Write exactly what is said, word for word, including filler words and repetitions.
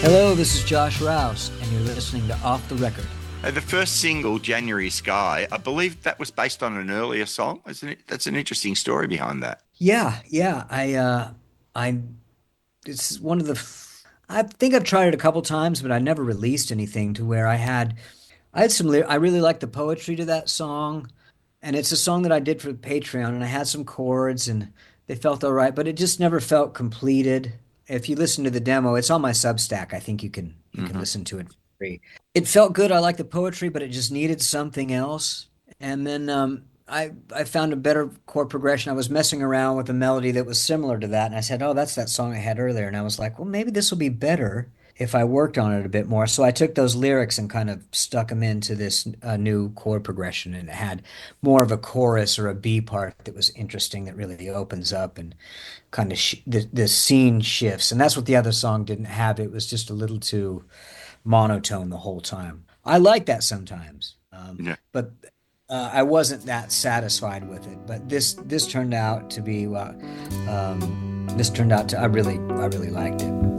Hello, this is Josh Rouse, and you're listening to Off the Record. Uh, the first single, January Sky, I believe that was based on an earlier song, isn't it? That's an interesting story behind that. Yeah, yeah, I, uh, I, it's one of the, f- I think I've tried it a couple times, but I never released anything to where I had, I had some, ly- I really liked the poetry to that song, and it's a song that I did for Patreon, and I had some chords, and they felt all right, but it just never felt completed. If you listen to the demo, it's on my Substack. I think you can you can Hmm. listen to it for free. It felt good. I like the poetry, but it just needed something else. And then um, I I found a better chord progression. I was messing around with a melody that was similar to that, and I said, "Oh, that's that song I had earlier." And I was like, "Well, maybe this will be better if I worked on it a bit more." So I took those lyrics and kind of stuck them into this uh, new chord progression, and it had more of a chorus or a B part that was interesting, that really opens up and kind of sh the the scene shifts. And that's what the other song didn't have. It was just a little too monotone the whole time. I like that sometimes, um, Yeah. but uh, I wasn't that satisfied with it. But this this turned out to be uh, um, this turned out to I really I really liked it.